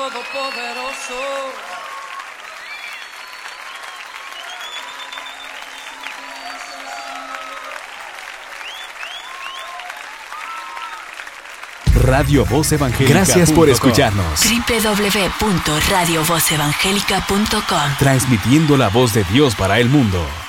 Todopoderoso. Radio Voz Evangélica. Gracias por escucharnos. www.radiovozevangelica.com. Transmitiendo la voz de Dios para el mundo.